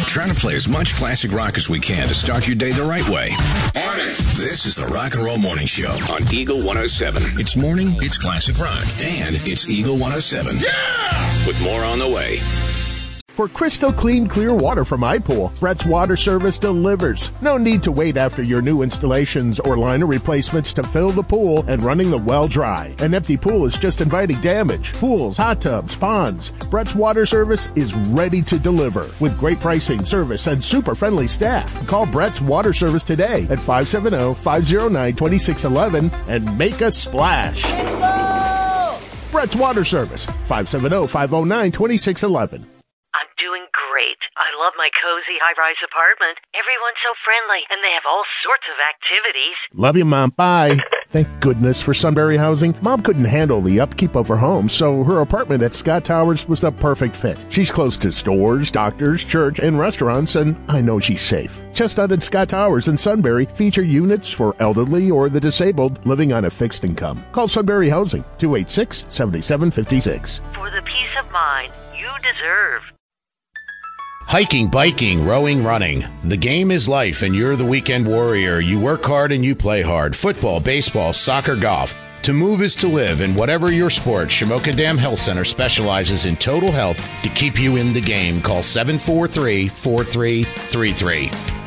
trying to play as much classic rock as we can to start your day the right way. Morning. This is the Rock and Roll Morning Show on Eagle 107. It's morning, it's classic rock, and it's Eagle 107. Yeah! With more on the way. For crystal clean, clear water from iPool, Brett's Water Service delivers. No need to wait after your new installations or liner replacements to fill the pool and running the well dry. An empty pool is just inviting damage. Pools, hot tubs, ponds. Brett's Water Service is ready to deliver with great pricing, service, and super friendly staff. Call Brett's Water Service today at 570-509-2611 and make a splash. Brett's Water Service, 570-509-2611. I'm doing great. I love my cozy high-rise apartment. Everyone's so friendly, and they have all sorts of activities. Love you, Mom. Bye. Thank goodness for Sunbury Housing. Mom couldn't handle the upkeep of her home, so her apartment at Scott Towers was the perfect fit. She's close to stores, doctors, church, and restaurants, and I know she's safe. Chestnut and Scott Towers in Sunbury feature units for elderly or the disabled living on a fixed income. Call Sunbury Housing, 286-7756. For the peace of mind you deserve. Hiking, biking, rowing, running. The game is life, and you're the weekend warrior. You work hard and you play hard. Football, baseball, soccer, golf. To move is to live, and whatever your sport, Shamokin Dam Health Center specializes in total health to keep you in the game. Call 743-4333.